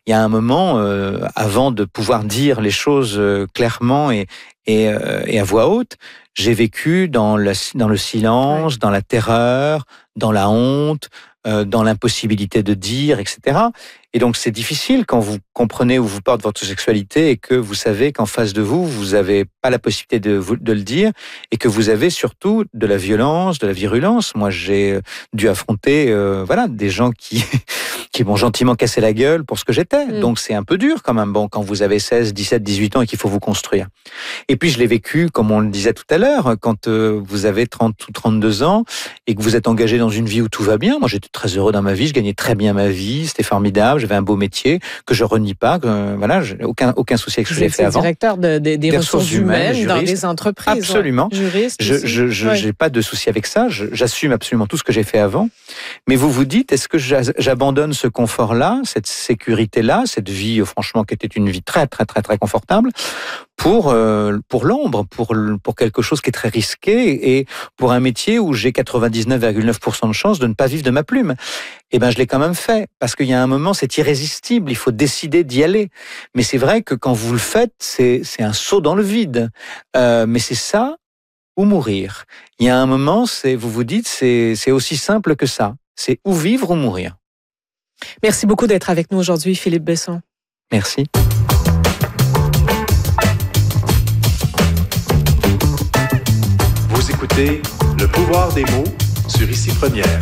il y a un moment, avant de pouvoir dire les choses clairement et à voix haute, j'ai vécu dans le silence, dans la terreur, dans la honte, dans l'impossibilité de dire, etc. Et donc c'est difficile quand vous comprenez où vous porte votre sexualité et que vous savez qu'en face de vous, vous n'avez pas la possibilité de le dire et que vous avez surtout de la violence, de la virulence. Moi, j'ai dû affronter des gens qui qui m'ont gentiment cassé la gueule pour ce que j'étais. Donc c'est un peu dur quand même, quand vous avez 16, 17, 18 ans et qu'il faut vous construire. Et puis je l'ai vécu, comme on le disait tout à l'heure, quand vous avez 30 ou 32 ans et que vous êtes engagé dans une vie où tout va bien. Moi, j'étais très heureux dans ma vie, je gagnais très bien ma vie, c'était formidable, j'avais un beau métier que je renie pas, j'ai aucun souci avec ce que j'ai fait avant. Directeur des ressources humaines juriste, dans des entreprises. Absolument. Juriste. Je n'ai pas de souci avec ça, j'assume absolument tout ce que j'ai fait avant. Mais vous vous dites, est-ce que j'abandonne ce confort-là, cette sécurité-là, cette vie, franchement, qui était une vie très, très, très, très confortable, pour l'ombre, pour quelque chose qui est très risqué et pour un métier où j'ai 99,9% de chance de ne pas vivre de ma plume. Eh ben, je l'ai quand même fait parce qu'il y a un moment, c'est irrésistible. Il faut décider d'y aller. Mais c'est vrai que quand vous le faites, c'est un saut dans le vide. Mais c'est ça ou mourir. Il y a un moment, vous vous dites, c'est aussi simple que ça. C'est ou vivre ou mourir. Merci beaucoup d'être avec nous aujourd'hui, Philippe Besson. Merci. Vous écoutez Le pouvoir des mots sur Ici Première.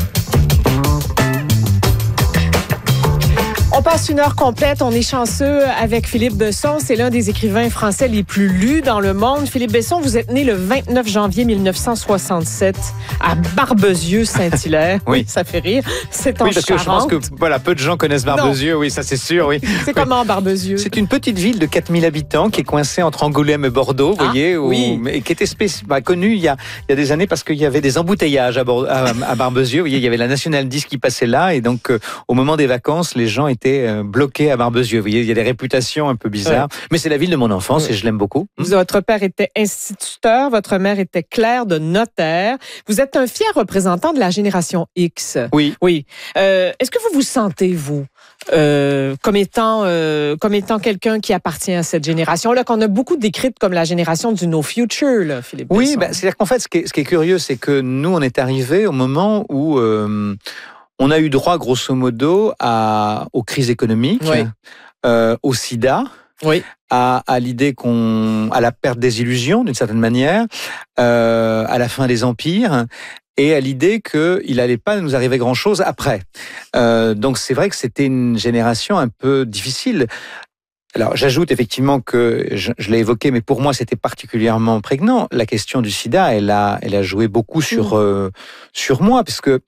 On passe une heure complète, on est chanceux avec Philippe Besson. C'est l'un des écrivains français les plus lus dans le monde. Philippe Besson, vous êtes né le 29 janvier 1967 à Barbezieux-Saint-Hilaire. Oui. Ça fait rire. C'est en Charente. Oui, parce que je pense que peu de gens connaissent Barbezieux. Oui, ça c'est sûr. Oui. C'est comment Barbezieux? C'est une petite ville de 4000 habitants qui est coincée entre Angoulême et Bordeaux, vous voyez, et qui était connue il y a des années parce qu'il y avait des embouteillages à Barbezieux. Vous voyez, il y avait la National 10 qui passait là et donc au moment des vacances, les gens étaient bloqué à Barbezieux. Vous voyez, il y a des réputations un peu bizarres. Ouais. Mais c'est la ville de mon enfance et je l'aime beaucoup. Votre père était instituteur, votre mère était clerc de notaire. Vous êtes un fier représentant de la génération X. Oui. Oui. Est-ce que vous vous sentez, vous, comme étant quelqu'un qui appartient à cette génération-là, qu'on a beaucoup décrite comme la génération du no future, là, Philippe Besson? Oui, c'est-à-dire qu'en fait, ce qui est curieux, c'est que nous, on est arrivés au moment où on a eu droit, grosso modo, aux crises économiques, au sida, à l'idée à la perte des illusions, d'une certaine manière, à la fin des empires, et à l'idée qu'il n'allait pas nous arriver grand-chose après. Donc c'est vrai que c'était une génération un peu difficile. Alors, j'ajoute effectivement que, je l'ai évoqué, mais pour moi, c'était particulièrement prégnant. La question du sida, elle a joué beaucoup sur moi, parce que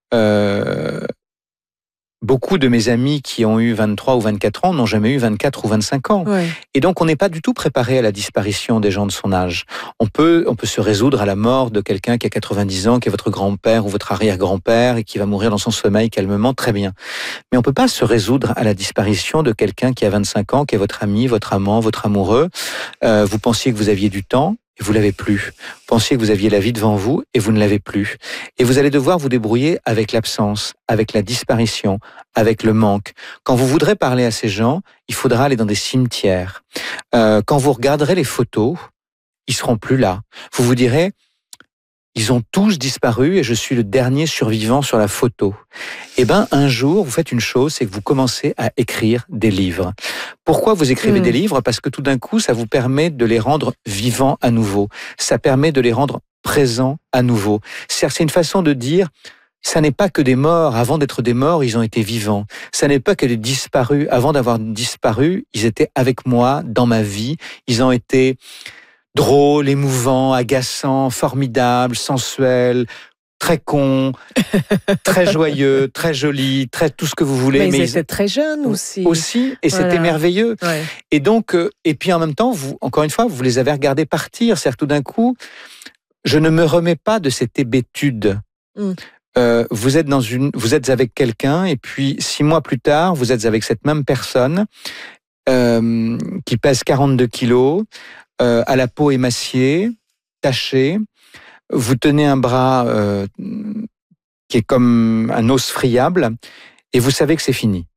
beaucoup de mes amis qui ont eu 23 ou 24 ans n'ont jamais eu 24 ou 25 ans. Ouais. Et donc, on n'est pas du tout préparé à la disparition des gens de son âge. On peut se résoudre à la mort de quelqu'un qui a 90 ans, qui est votre grand-père ou votre arrière-grand-père et qui va mourir dans son sommeil calmement, très bien. Mais on peut pas se résoudre à la disparition de quelqu'un qui a 25 ans, qui est votre ami, votre amant, votre amoureux. Vous pensiez que vous aviez du temps. Et vous l'avez plus. Vous pensiez que vous aviez la vie devant vous et vous ne l'avez plus. Et vous allez devoir vous débrouiller avec l'absence, avec la disparition, avec le manque. Quand vous voudrez parler à ces gens, il faudra aller dans des cimetières. Quand vous regarderez les photos, ils seront plus là. Vous vous direz, ils ont tous disparu et je suis le dernier survivant sur la photo. Eh ben, un jour, vous faites une chose, c'est que vous commencez à écrire des livres. Pourquoi vous écrivez des livres? Parce que tout d'un coup, ça vous permet de les rendre vivants à nouveau. Ça permet de les rendre présents à nouveau. C'est une façon de dire, ça n'est pas que des morts. Avant d'être des morts, ils ont été vivants. Ça n'est pas que des disparus. Avant d'avoir disparu, ils étaient avec moi, dans ma vie. Ils ont été drôle, émouvant, agaçant, formidable, sensuel, très con, très joyeux, très joli, très tout ce que vous voulez. Mais ils étaient très jeunes aussi. Et c'était merveilleux. Ouais. Et donc, et puis en même temps, encore une fois, vous les avez regardés partir. C'est-à-dire tout d'un coup, je ne me remets pas de cette hébétude. Vous êtes avec quelqu'un et puis 6 mois plus tard, vous êtes avec cette même personne qui pèse 42 kilos, à la peau émaciée, tachée. Vous tenez un bras qui est comme un os friable et vous savez que c'est fini.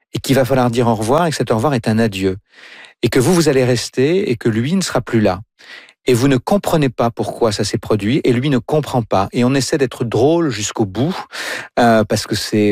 et qu'il va falloir dire au revoir et que cet au revoir est un adieu. Et que vous allez rester et que lui ne sera plus là. Et vous ne comprenez pas pourquoi ça s'est produit et lui ne comprend pas. Et on essaie d'être drôle jusqu'au bout parce que c'est...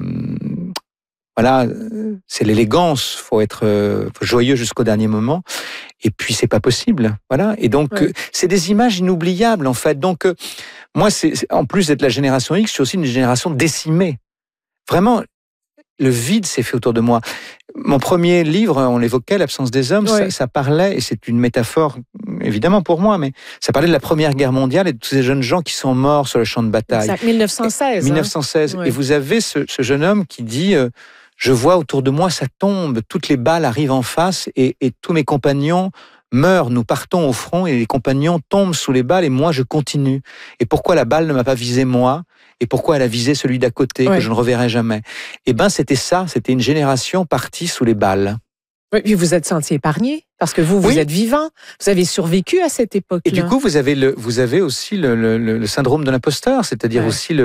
Voilà, c'est l'élégance, faut être joyeux jusqu'au dernier moment. Et puis c'est pas possible, voilà. Et donc c'est des images inoubliables en fait. Donc moi, en plus d'être la génération X, je suis aussi une génération décimée. Vraiment, le vide s'est fait autour de moi. Mon premier livre, on l'évoquait, L'absence des hommes, ça parlait, et c'est une métaphore évidemment pour moi, mais ça parlait de la Première Guerre mondiale et de tous ces jeunes gens qui sont morts sur le champ de bataille. C'est 1916. 1916. Hein? Et vous avez ce jeune homme qui dit je vois autour de moi, ça tombe, toutes les balles arrivent en face et tous mes compagnons meurent, nous partons au front et les compagnons tombent sous les balles et moi je continue. Et pourquoi la balle ne m'a pas visé moi ? Et pourquoi elle a visé celui d'à côté que je ne reverrai jamais ? Eh ben c'était ça, c'était une génération partie sous les balles. Oui, puis vous êtes senti épargné parce que vous êtes vivant, vous avez survécu à cette époque-là. Et du coup vous avez aussi le syndrome de l'imposteur, c'est-à-dire aussi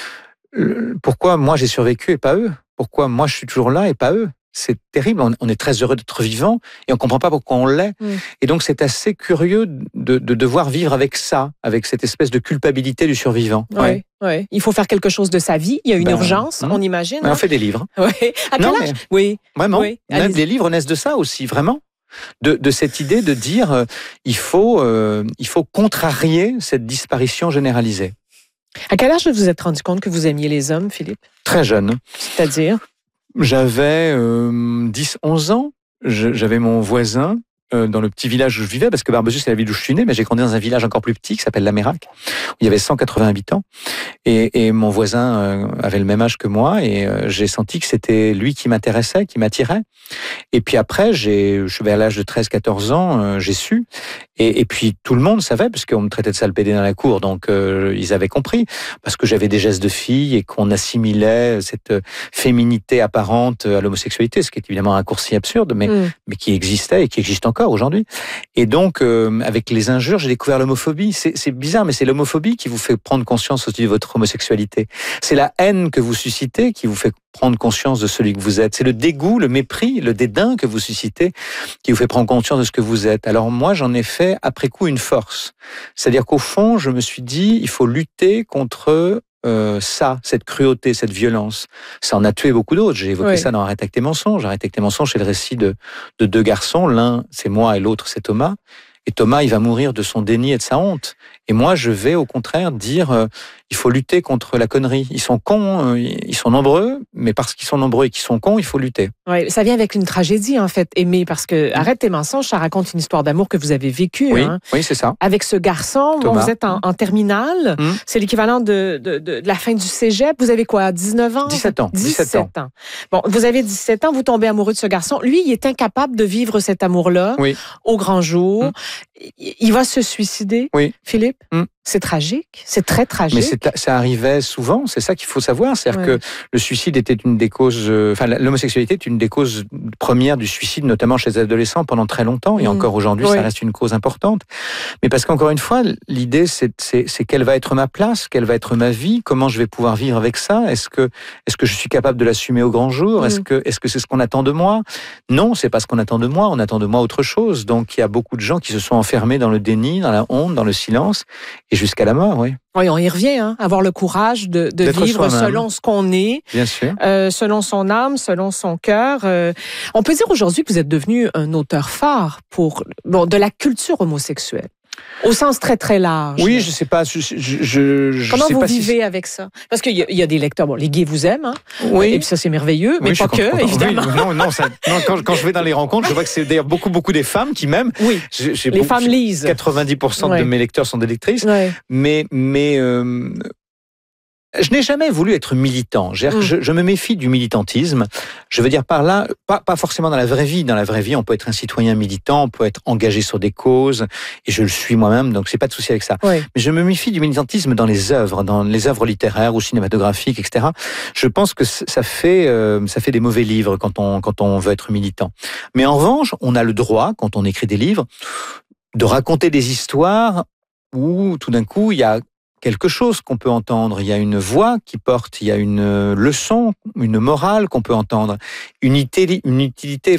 pourquoi moi j'ai survécu et pas eux ? Pourquoi moi je suis toujours là et pas eux ? C'est terrible, on est très heureux d'être vivant et on comprend pas pourquoi on l'est. Et donc c'est assez curieux de devoir vivre avec ça, avec cette espèce de culpabilité du survivant. Oui. Il faut faire quelque chose de sa vie, il y a une urgence, on imagine. On fait des livres. Oui. À quel âge ? Oui. Vraiment, oui. Même les livres naissent de ça aussi, vraiment. De cette idée de dire il faut contrarier cette disparition généralisée. À quel âge vous vous êtes rendu compte que vous aimiez les hommes, Philippe ? Très jeune. C'est-à-dire ? J'avais 10-11 ans. J'avais mon voisin dans le petit village où je vivais, parce que Barbezieux, c'est la ville où je suis né, mais j'ai grandi dans un village encore plus petit qui s'appelle Lamérac, où il y avait 180 habitants. Et mon voisin avait le même âge que moi, et j'ai senti que c'était lui qui m'intéressait, qui m'attirait. Et puis après, je suis vers l'âge de 13-14 ans, j'ai su. Et puis tout le monde savait, parce qu'on me traitait de sale pédé dans la cour, donc ils avaient compris, parce que j'avais des gestes de fille et qu'on assimilait cette féminité apparente à l'homosexualité, ce qui est évidemment un raccourci absurde, mais qui existait et qui existe encore aujourd'hui. Et donc, avec les injures, j'ai découvert l'homophobie. C'est bizarre, mais c'est l'homophobie qui vous fait prendre conscience aussi de votre homosexualité. C'est la haine que vous suscitez qui vous fait prendre conscience de celui que vous êtes. C'est le dégoût, le mépris, le dédain que vous suscitez qui vous fait prendre conscience de ce que vous êtes. Alors moi, j'en ai fait après coup une force. C'est-à-dire qu'au fond, je me suis dit, il faut lutter contre cette cruauté, cette violence. Ça en a tué beaucoup d'autres. J'ai évoqué ça dans Arrête avec tes mensonges. Arrête avec tes mensonges, c'est le récit de deux garçons. L'un, c'est moi et l'autre, c'est Thomas. Et Thomas, il va mourir de son déni et de sa honte. Et moi, je vais au contraire dire, il faut lutter contre la connerie. Ils sont cons, ils sont nombreux, mais parce qu'ils sont nombreux et qu'ils sont cons, il faut lutter. Oui, ça vient avec une tragédie, en fait, Aimé, parce que Arrête tes mensonges, ça raconte une histoire d'amour que vous avez vécue. Oui, hein, oui, c'est ça. avec ce garçon, bon, vous êtes en terminale, c'est l'équivalent de la fin du cégep. Vous avez quoi, 19 ans? 17 ans. 17 ans. Bon, vous avez 17 ans, vous tombez amoureux de ce garçon. Lui, il est incapable de vivre cet amour-là au grand jour. Il va se suicider, Philippe? C'est tragique, c'est très tragique. Mais ça arrivait souvent, c'est ça qu'il faut savoir. C'est-à-dire que le suicide était une des causes, l'homosexualité est une des causes premières du suicide, notamment chez les adolescents pendant très longtemps, et encore aujourd'hui, ça reste une cause importante. Mais parce qu'encore une fois, l'idée, c'est quelle va être ma place, quelle va être ma vie, comment je vais pouvoir vivre avec ça, est-ce que je suis capable de l'assumer au grand jour, est-ce que c'est ce qu'on attend de moi? Non, c'est pas ce qu'on attend de moi, on attend de moi autre chose. Donc il y a beaucoup de gens qui se sont enfermés dans le déni, dans la honte, dans le silence, et jusqu'à la mort, oui. Oui, on y revient, hein, avoir le courage de vivre selon ce qu'on est, bien sûr, selon son âme, selon son cœur. On peut dire aujourd'hui que vous êtes devenu un auteur phare de la culture homosexuelle. Au sens très, très large. Oui, je sais pas. Comment vous vivez avec ça? Parce qu'il y a des lecteurs, les gays vous aiment, hein? Oui. Et puis ça, c'est merveilleux, mais pas que, évidemment. Oui, quand je vais dans les rencontres, je vois que c'est d'ailleurs beaucoup des femmes qui m'aiment. Oui, les femmes lisent. 90% de mes lecteurs sont des lectrices. Mais je n'ai jamais voulu être militant. Je me méfie du militantisme. Je veux dire par là, pas forcément dans la vraie vie. Dans la vraie vie, on peut être un citoyen militant, on peut être engagé sur des causes, et je le suis moi-même, donc c'est pas de souci avec ça. Mais je me méfie du militantisme dans les œuvres littéraires ou cinématographiques, etc. Je pense que ça fait des mauvais livres quand on veut être militant. Mais en revanche, on a le droit, quand on écrit des livres, de raconter des histoires où tout d'un coup il y a quelque chose qu'on peut entendre, il y a une voix qui porte, il y a une leçon, une morale qu'on peut entendre, une utilité